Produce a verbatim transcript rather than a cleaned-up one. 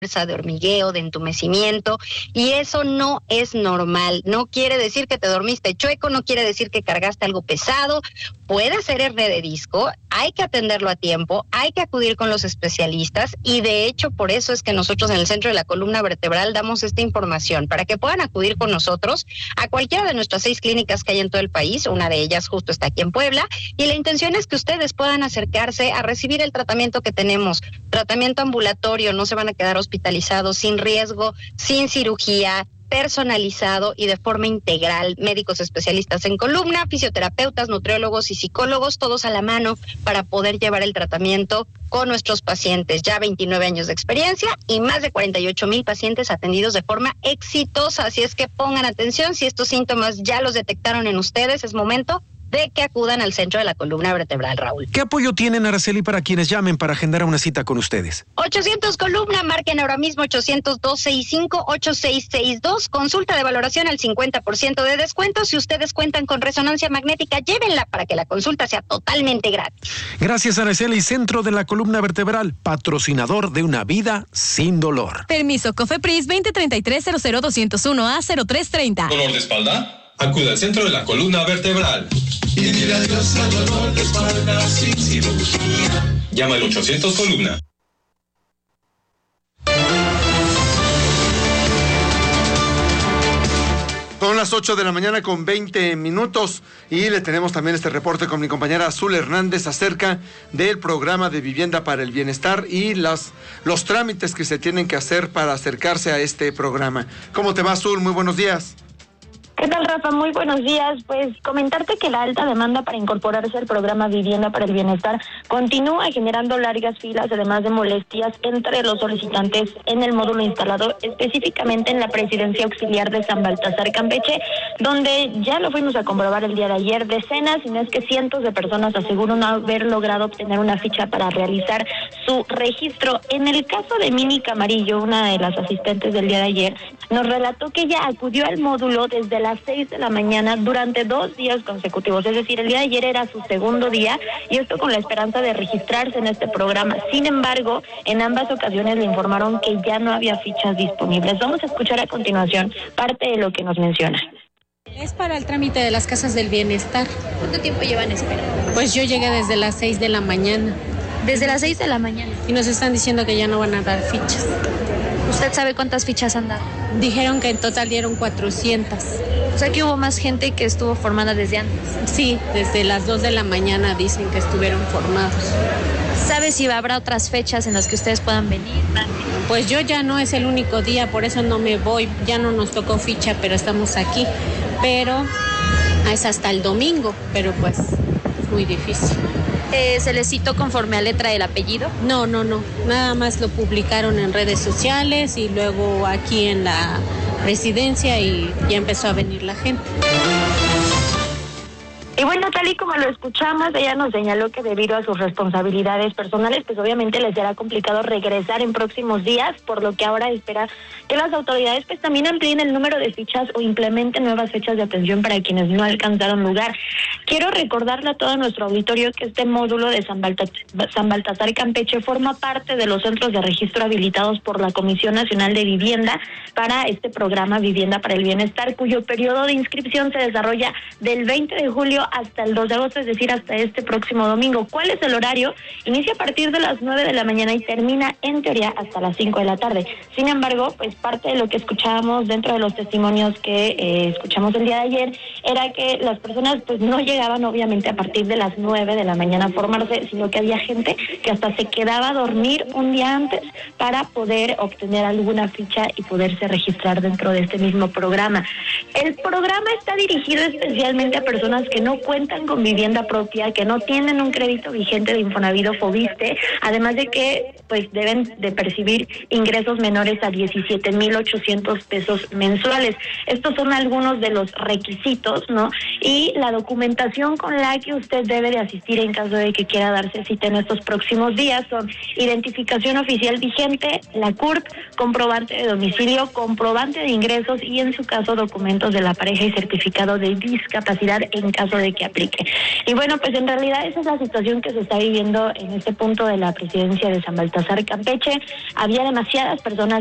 de hormigueo, de entumecimiento, y eso no es normal. No quiere decir que te dormiste chueco, no quiere decir que cargaste algo pesado, puede ser hernia de disco, hay que atenderlo a tiempo, hay que acudir con los especialistas, y de hecho por eso es que nosotros en el Centro de la Columna Vertebral damos esta información, para que puedan acudir con nosotros a cualquiera de nuestras seis clínicas que hay en todo el país. Una de ellas justo está aquí en Puebla, y la intención es que ustedes puedan acercarse a recibir el tratamiento que tenemos, tratamiento ambulatorio, no se van a quedar hospitalizados, sin riesgo, sin cirugía, personalizado y de forma integral. Médicos especialistas en columna, fisioterapeutas, nutriólogos y psicólogos, todos a la mano para poder llevar el tratamiento con nuestros pacientes. Ya veintinueve años de experiencia y más de cuarenta y ocho mil pacientes atendidos de forma exitosa. Así es que pongan atención, si estos síntomas ya los detectaron en ustedes, es momento de que acudan al Centro de la Columna Vertebral, Raúl. ¿Qué apoyo tienen, Araceli, para quienes llamen para agendar una cita con ustedes? ochocientos Columna, marquen ahora mismo ochocientos dos sesenta y cinco, ochenta y seis sesenta y dos, consulta de valoración al cincuenta por ciento de descuento. Si ustedes cuentan con resonancia magnética, llévenla para que la consulta sea totalmente gratis. Gracias, Araceli. Centro de la Columna Vertebral, patrocinador de una vida sin dolor. Permiso COFEPRIS veinte treinta y tres cero cero doscientos uno A cero tres treinta. ¿Dolor de espalda? Acude al Centro de la Columna Vertebral. Y dile adiós al dolor de espalda sin cirugía. Llama al ochocientos Columna. Son las ocho de la mañana con veinte minutos y le tenemos también este reporte con mi compañera Azul Hernández acerca del programa de Vivienda para el Bienestar y las, los trámites que se tienen que hacer para acercarse a este programa. ¿Cómo te va, Azul? Muy buenos días. ¿Qué tal, Rafa? Muy buenos días. Pues comentarte que la alta demanda para incorporarse al programa Vivienda para el Bienestar continúa generando largas filas, además de molestias entre los solicitantes en el módulo instalado específicamente en la Presidencia Auxiliar de San Baltasar, Campeche, donde ya lo fuimos a comprobar el día de ayer. Decenas, si no es que cientos de personas aseguran haber logrado obtener una ficha para realizar su registro. En el caso de Mini Camarillo, una de las asistentes del día de ayer, nos relató que ella acudió al módulo desde las seis de la mañana durante dos días consecutivos, es decir, el día de ayer era su segundo día, y esto con la esperanza de registrarse en este programa. Sin embargo, en ambas ocasiones le informaron que ya no había fichas disponibles. Vamos a escuchar a continuación parte de lo que nos menciona. Es para el trámite de las casas del bienestar. ¿Cuánto tiempo llevan esperando? Pues yo llegué desde las seis de la mañana. Desde las seis de la mañana. Y nos están diciendo que ya no van a dar fichas. ¿Usted sabe cuántas fichas han dado? Dijeron que en total dieron cuatrocientas. O sea que hubo más gente que estuvo formada desde antes. Sí, desde las dos de la mañana dicen que estuvieron formados. ¿Sabe si habrá otras fechas en las que ustedes puedan venir? Pues yo ya no es el único día, por eso no me voy. Ya no nos tocó ficha, pero estamos aquí. Pero es hasta el domingo, pero pues es muy difícil. Eh, ¿Se les citó conforme a letra del apellido? No, no, no. Nada más lo publicaron en redes sociales y luego aquí en la residencia y ya empezó a venir la gente. Y bueno, tal y como lo escuchamos, ella nos señaló que debido a sus responsabilidades personales, pues obviamente les será complicado regresar en próximos días, por lo que ahora espera que las autoridades pues también amplíen el número de fichas o implementen nuevas fechas de atención para quienes no alcanzaron lugar. Quiero recordarle a todo nuestro auditorio que este módulo de San Baltasar, San Baltasar Campeche forma parte de los centros de registro habilitados por la Comisión Nacional de Vivienda para este programa Vivienda para el Bienestar, cuyo periodo de inscripción se desarrolla del veinte de julio hasta el dos de agosto, es decir, hasta este próximo domingo. ¿Cuál es el horario? Inicia a partir de las nueve de la mañana y termina en teoría hasta las cinco de la tarde. Sin embargo, pues parte de lo que escuchábamos dentro de los testimonios que eh, escuchamos el día de ayer era que las personas pues no llegaban obviamente a partir de las nueve de la mañana a formarse, sino que había gente que hasta se quedaba a dormir un día antes para poder obtener alguna ficha y poderse registrar dentro de este mismo programa. El programa está dirigido especialmente a personas que no cuentan con vivienda propia, que no tienen un crédito vigente de Infonavit o Fobiste, además de que pues deben de percibir ingresos menores a diecisiete mil ochocientos pesos mensuales. Estos son algunos de los requisitos, ¿no? Y la documentación con la que usted debe de asistir en caso de que quiera darse cita en estos próximos días son identificación oficial vigente, la C U R P, comprobante de domicilio, comprobante de ingresos y en su caso documentos de la pareja y certificado de discapacidad en caso de de que aplique. Y bueno, pues en realidad esa es la situación que se está viviendo en este punto de la presidencia de San Baltasar Campeche. Había demasiadas personas